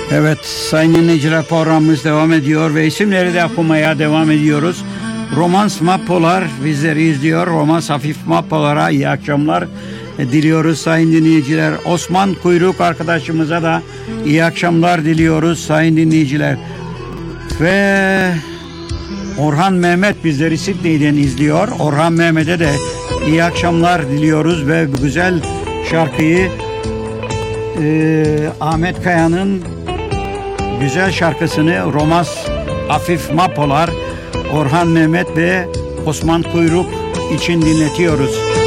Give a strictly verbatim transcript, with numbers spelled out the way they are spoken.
Evet sayın dinleyiciler, programımız devam ediyor ve isimleri de okumaya devam ediyoruz. Romans Mappolar bizleri izliyor. Romans Hafif Mappolar'a iyi akşamlar diliyoruz sayın dinleyiciler. Osman Kuyruk arkadaşımıza da iyi akşamlar diliyoruz sayın dinleyiciler. Ve Orhan Mehmet bizleri Sidney'den izliyor. Orhan Mehmet'e de iyi akşamlar diliyoruz ve bu güzel şarkıyı e, Ahmet Kaya'nın güzel şarkısını Romans Hafif Mappolar, Orhan Mehmet ve Osman Kuyruk için dinletiyoruz.